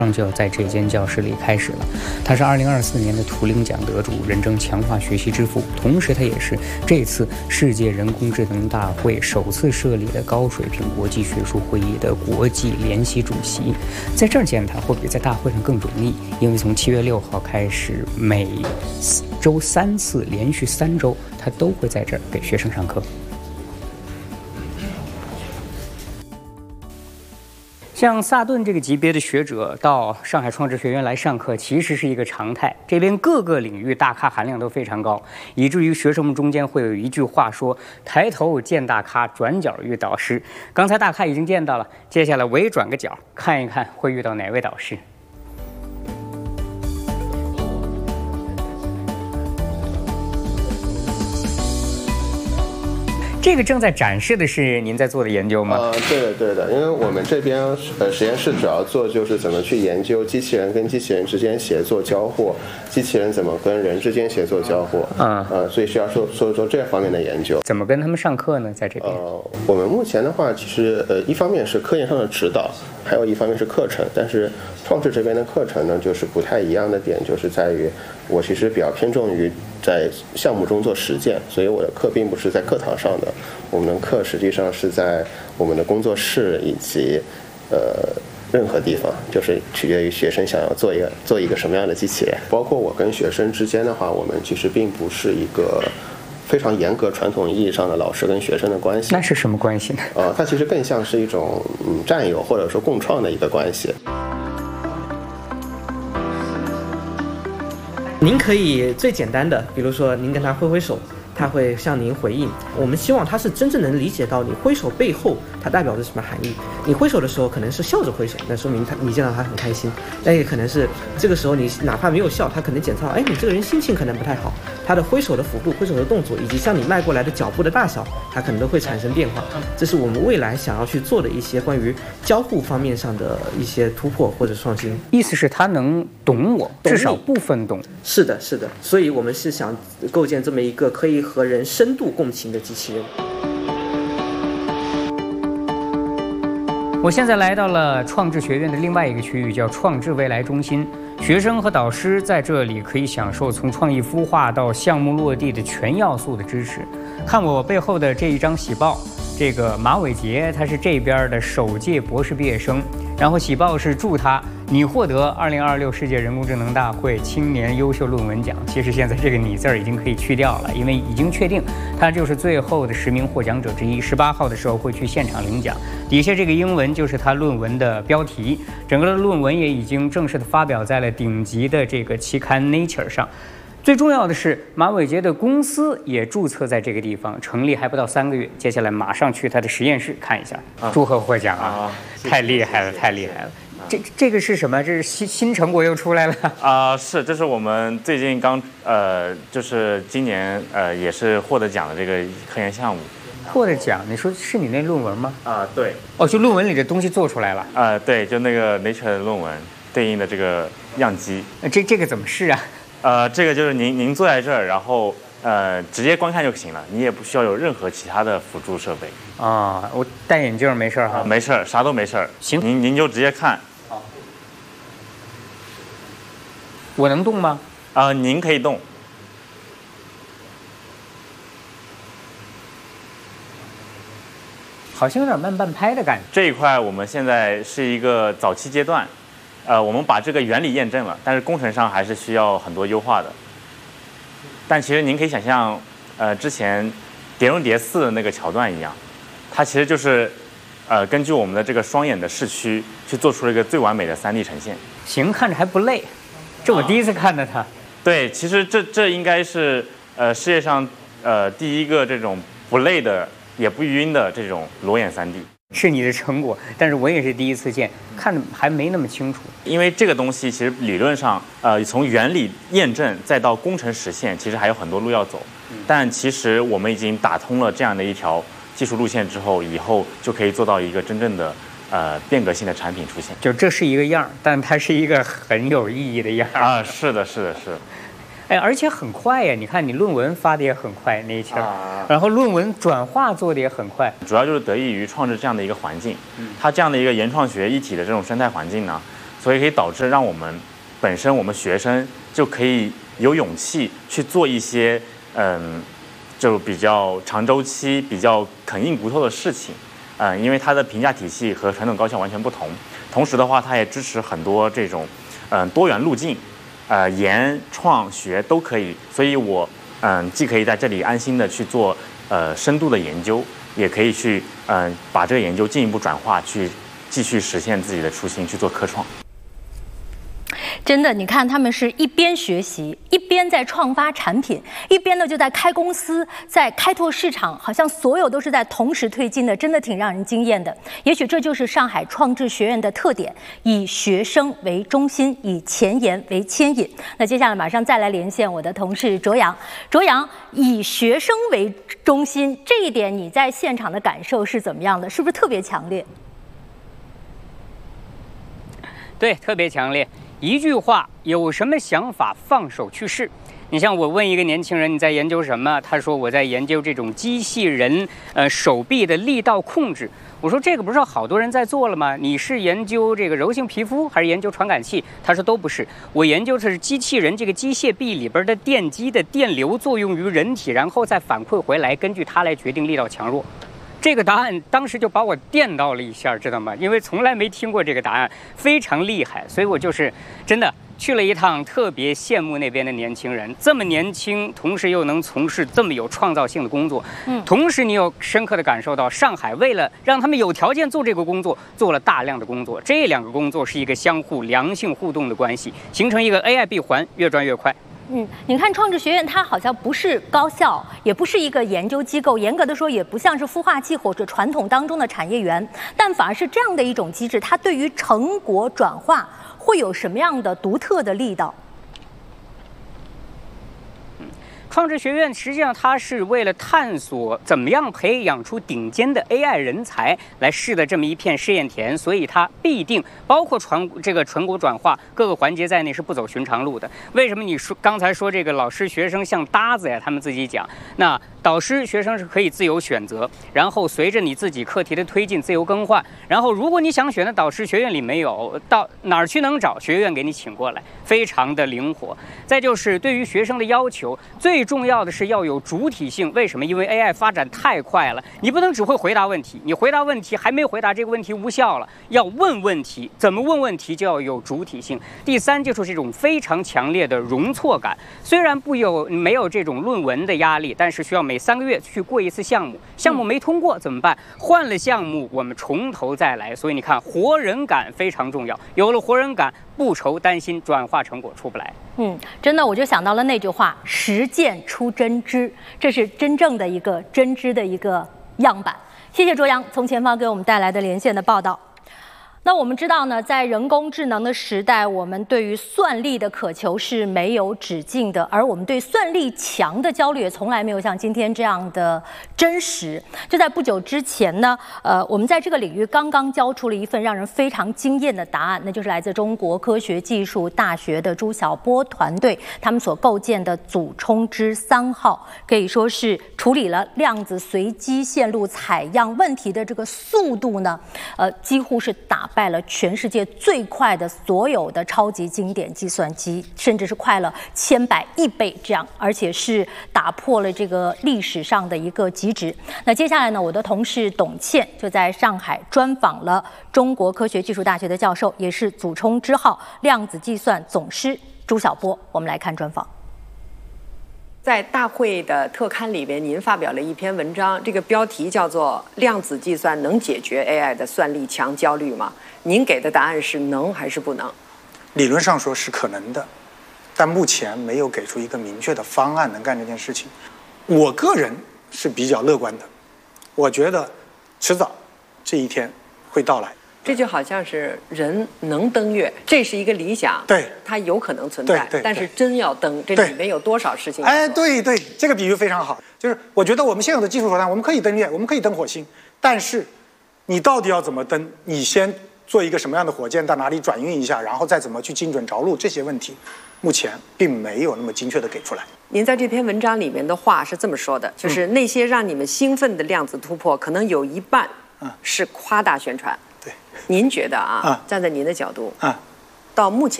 就要在这间教室里开始了。他是2024年的图灵奖得主，人称强化学习之父，同时他也是这次世界人工智能大会首次设立的高水平国际学术会议的国际联席主席。在这儿见他会比在大会上更容易，因为从7月6号开始，每周3次，连续3周，他都会在这儿给学生上课。像萨顿这个级别的学者到上海创智学院来上课，其实是一个常态。这边各个领域大咖含量都非常高，以至于学生们中间会有一句话说：“抬头见大咖，转角遇导师。”刚才大咖已经见到了，接下来我也转个角，看一看会遇到哪位导师。这个正在展示的是您在做的研究吗？ 对的，因为我们这边实验室主要做就是怎么去研究机器人跟机器人之间协作交互，机器人怎么跟人之间协作交互，所以需要做这方面的研究。 怎么跟他们上课呢？在这边， 我们目前的话，其实一方面是科研上的指导，还有一方面是课程。但是创智这边的课程呢，就是不太一样的点，就是在于我其实比较偏重于在项目中做实践，所以我的课并不是在课堂上的，我们的课实际上是在我们的工作室以及任何地方，就是取决于学生想要做一个什么样的机器人。包括我跟学生之间的话，我们其实并不是一个非常严格传统意义上的老师跟学生的关系。 那是什么关系呢？ 它其实更像是一种战友或者说共创的一个关系。 您可以最简单的，比如说您跟他挥挥手，他会向您回应。我们希望他是真正能理解到你挥手背后它代表着什么含义。你挥手的时候可能是笑着挥手，那说明你见到他很开心。但也可能是这个时候你哪怕没有笑，他可能检测到，你这个人心情可能不太好。他的挥手的幅度、挥手的动作以及向你迈过来的脚步的大小，它可能都会产生变化。这是我们未来想要去做的一些关于交互方面上的一些突破或者创新。 意思是他能懂我，至少部分懂。 是的，所以我们是想构建这么一个可以和人深度共情的机器人。 我现在来到了创智学院的另外一个区域，叫创智未来中心。学生和导师在这里可以享受从创意孵化到项目落地的全要素的支持。看我背后的这一张喜报，这个马伟杰他是这边的首届博士毕业生，然后喜报是祝你获得2026世界人工智能大会青年优秀论文奖。其实现在这个你字儿已经可以去掉了，因为已经确定他就是最后的10名获奖者之一。18号的时候会去现场领奖，底下这个英文就是他论文的标题。整个的论文也已经正式的发表在了顶级的这个期刊 Nature 上。最重要的是，马伟杰的公司也注册在这个地方，成立还不到3个月。接下来马上去他的实验室看一下。祝贺获奖啊！太厉害了，太厉害了！这个是什么？这是新成果又出来了是，这是我们最近就是今年也是获得奖的这个科研项目。 获得奖？你说是你那论文吗？ 对。 就论文里的东西做出来了。 对，就那个 Nature 的论文对应的这个样机。 这个怎么试啊？ 这个就是您坐在这儿，然后直接观看就行了，你也不需要有任何其他的辅助设备。 我戴眼镜没事哈？ 没事，啥都没事。 行， 您就直接看。 好。我能动吗？ 您可以动。 好像有点慢半拍的感觉。 这一块我们现在是一个早期阶段，我们把这个原理验证了，但是工程上还是需要很多优化的。但其实您可以想象，之前《碟中谍4》的那个桥段一样，它其实就是根据我们的这个双眼的视区去做出了一个最完美的3D 呈现。 行，看着还不累，这我第一次看到它。 对，其实这应该是世界上第一个这种不累的也不晕的这种裸眼3D。 是你的成果，但是我也是第一次见，看的还没那么清楚。 因为这个东西其实理论上，从原理验证再到工程实现，其实还有很多路要走。但其实我们已经打通了这样的一条技术路线之后，以后就可以做到一个真正的变革性的产品出现。 就这是一个样，但它是一个很有意义的样是的。 而且很快呀！你看，你论文发的也很快那一圈，然后论文转化做的也很快， 主要就是得益于创智这样的一个环境。它这样的一个研创学一体的这种生态环境呢， 所以可以导致让我们本身我们学生就可以有勇气去做一些就比较长周期、比较啃硬骨头的事情。因为它的评价体系和传统高校完全不同，同时的话，它也支持很多这种多元路径，研创学都可以。所以我既可以在这里安心的去做深度的研究，也可以去把这个研究进一步转化，去继续实现自己的初心，去做科创。 真的，你看他们是一边学习，一边在创发产品，一边呢就在开公司，在开拓市场，好像所有都是在同时推进的，真的挺让人惊艳的。也许这就是上海创智学院的特点，以学生为中心，以前沿为牵引。那接下来马上再来连线我的同事卓阳。卓阳，以学生为中心这一点，你在现场的感受是怎么样的？是不是特别强烈？ 对，特别强烈。一句话，有什么想法放手去试。你像我问一个年轻人你在研究什么，他说我在研究这种机器人手臂的力道控制。我说这个不是好多人在做了吗？你是研究这个柔性皮肤还是研究传感器？他说都不是，我研究的是机器人这个机械臂里边的电机的电流作用于人体，然后再反馈回来，根据它来决定力道强弱。这个答案当时就把我电到了一下，知道吗？因为从来没听过这个答案，非常厉害，所以我就是真的去了一趟，特别羡慕那边的年轻人，这么年轻，同时又能从事这么有创造性的工作。同时你有深刻的感受到，上海为了让他们有条件做这个工作，做了大量的工作。这两个工作是一个相互良性互动的关系，形成一个 AI 闭环，越转越快。 你看创智学院它好像不是高校，也不是一个研究机构，严格的说也不像是孵化器或者传统当中的产业园，但反而是这样的一种机制，它对于成果转化会有什么样的独特的力道？ 创智学院实际上它是为了探索怎么样培养出顶尖的 AI 人才来试的这么一片试验田，所以它必定包括这个成果转化各个环节在内是不走寻常路的。为什么你说刚才说这个老师学生像搭子呀？他们自己讲，那导师学生是可以自由选择，然后随着你自己课题的推进自由更换，然后如果你想选的导师学院里没有，到哪儿去能找？学院给你请过来，非常的灵活。再就是对于学生的要求，最重要的是要有主体性。为什么？因为 AI 发展太快了，你不能只会回答问题，你回答问题还没回答这个问题无效了，要问问题，怎么问问题就要有主体性。第三就是这种非常强烈的容错感，虽然没有这种论文的压力，但是需要每3个月去过一次项目，项目没通过怎么办？换了项目我们从头再来。所以你看活人感非常重要，有了活人感，不愁担心转化成果出不来。 真的我就想到了那句话，实践出真知，这是真正的一个真知的一个样板。谢谢卓阳从前方给我们带来的连线的报道。那我们知道呢，在人工智能的时代，我们对于算力的渴求是没有止境的，而我们对算力强的焦虑也从来没有像今天这样的真实。就在不久之前呢，我们在这个领域刚刚交出了一份让人非常惊艳的答案，那就是来自中国科学技术大学的朱晓波团队他们所构建的祖冲之3号，可以说是处理了量子随机线路采样问题的这个速度呢，几乎是打败了全世界最快的所有的超级经典计算机，甚至是快了千百亿倍这样，而且是打破了这个历史上的一个极值。那接下来呢，我的同事董倩就在上海专访了中国科学技术大学的教授，也是祖冲之号量子计算总师朱晓波。我们来看专访。 在大会的特刊里边，您发表了一篇文章，这个标题叫做《量子计算能解决 AI 的算力强焦虑吗》？您给的答案是能还是不能？ 理论上说是可能的，但目前没有给出一个明确的方案能干这件事情。我个人是比较乐观的，我觉得迟早这一天会到来。 这就好像是人能登月，这是一个理想， 对， 它有可能存在， 对， 但是真要登，这里面有多少事情？ 对，这个比喻非常好。就是我觉得我们现有的技术手段，我们可以登月，我们可以登火星，但是你到底要怎么登？你先做一个什么样的火箭到哪里转运一下，然后再怎么去精准着陆，这些问题目前并没有那么精确的给出来。 您在这篇文章里面的话是这么说的，就是那些让你们兴奋的量子突破，可能有一半是夸大宣传。 对， 您觉得站在您的角度， 到目前。